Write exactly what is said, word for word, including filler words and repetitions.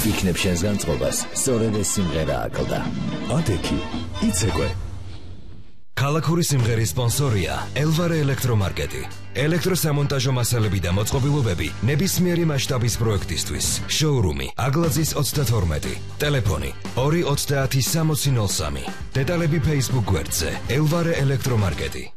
იქნებ შენსგან წყობას, სწორედ ეს სიმღერა აკლდა. ადექი, იცეკვე. ქალაქური სიმღერის სპონსორია ელვარე ელექტრომარკეტი. ელექტროსამონტაჟო მასალები და მოწყობილობები ნებისმიერი მასშტაბის პროექტისთვის. შოურუმი აგლაძის ოცდათორმეტი. ტელეფონი ორი ოცდაათი სამოცი ნოლ სამი. დეტალები Facebook გვერდზე ელვარე ელექტრომარკეტი.